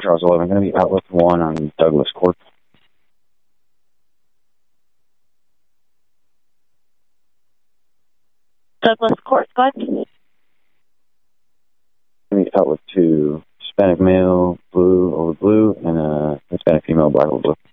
Charles 11, going to be outlet 1 on Douglas Court. Douglas Court, go ahead. Going to be outlet 2, Hispanic male, blue over blue, and Hispanic female, black over blue.